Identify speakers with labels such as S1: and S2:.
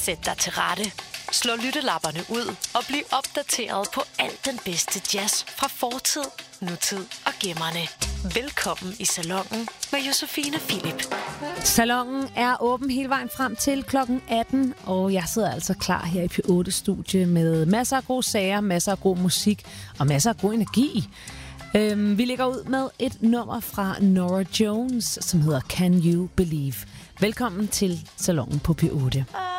S1: Sæt dig til rette. Slå lyttelapperne ud og bliv opdateret på alt den bedste jazz fra fortid, nutid og gemmerne. Velkommen i Salonen med Josefine Philip.
S2: Salonen er åben hele vejen frem til kl. 18, og jeg sidder altså klar her i P8-studie med masser af gode sager, masser af god musik og masser af god energi. Vi lægger ud med et nummer fra Norah Jones, som hedder Can You Believe. Velkommen til Salonen på P8.